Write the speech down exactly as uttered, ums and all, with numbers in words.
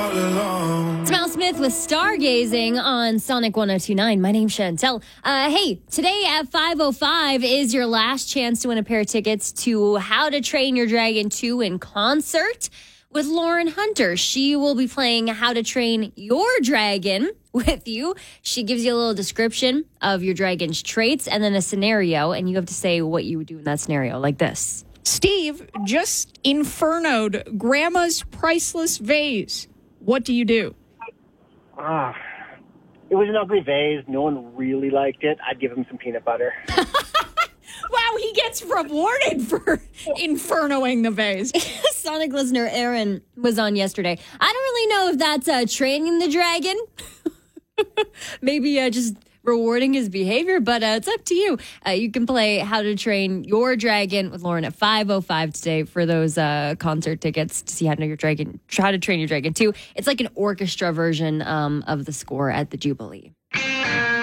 all alone. Smell Smith with Stargazing on Sonic one oh two point nine. My name's Chantel. Uh, hey, today at five oh five is your last chance to win a pair of tickets to How to Train Your Dragon two in concert with Lauren Hunter. She will be playing How to Train Your Dragon with you. She gives you a little description of your dragon's traits and then a scenario, and you have to say what you would do in that scenario, like this. Steve just infernoed Grandma's priceless vase. What do you do? Ah, it was an ugly vase. No one really liked it. I'd give him some peanut butter. Wow, he gets rewarded for infernoing the vase. Sonic listener Aaron was on yesterday. I don't really know if that's uh, training the dragon. Maybe uh, just rewarding his behavior, but uh, it's up to you. Uh, you can play How to Train Your Dragon with Lauren at five oh five today for those uh, concert tickets to see How to Know Your Dragon, How to Train Your Dragon two. It's like an orchestra version um, of the score at the Jubilee.